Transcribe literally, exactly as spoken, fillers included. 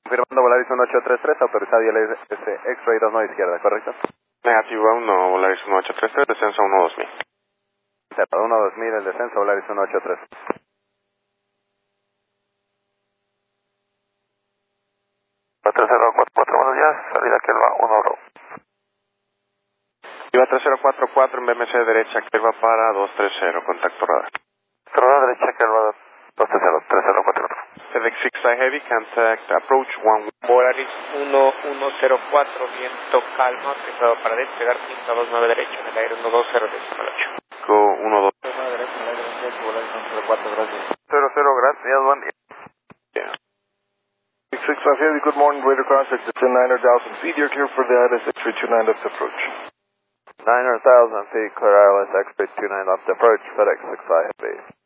Firmando Volaris uno ocho tres tres, autorizado y el X-Ray dos nueve izquierda, ¿correcto? Negativo uno, Volaris uno ocho tres tres, descenso uno dos mil. Cerrado uno dos mil, el descenso, Volaris uno ocho tres. cuatro cero cuatro cuatro, buenos días, salida que va uno oro. Iba tres cero cuatro cuatro en B M C derecha, que va para dos tres cero, contacto radar. Radar derecha que va dos tres cero, tres cero cuatro cuatro. FedEx six I Heavy, contact approach one. Volaris uno uno cero cuatro, viento calma, pesado para despegar, cinco dos nueve derecho, en el aire uno dos cero ocho. Go uno dos. Volaris uno cero cuatro, gracias. cero cero, gracias, buen día. Yeah. six six five Heavy, good morning, radar contact, it's in nine thousand feet, you're clear for the I L S X three two nine left approach. nine hundred thousand feet, clear I L S X three two nine left approach, FedEx six I Heavy.